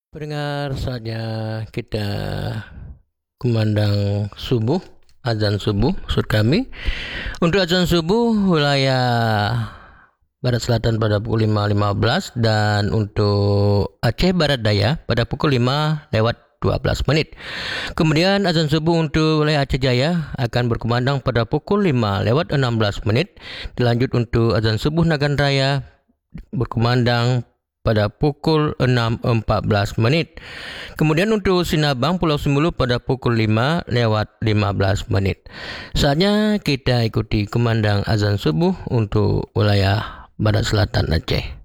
Pendengar, saatnya kita kumandang subuh, azan subuh maksud kami. Untuk azan subuh wilayah Barat Selatan pada pukul 5.15 dan untuk Aceh Barat Daya pada pukul 5:12. Kemudian azan subuh untuk wilayah Aceh Jaya akan berkumandang pada pukul 5:16. Dilanjut untuk azan subuh Nagan Raya berkumandang pada pukul 6:14. Kemudian untuk Sinabang Pulau Sembulu pada pukul 5:15. Saatnya kita ikuti kumandang azan subuh untuk wilayah Barat Selatan Aceh.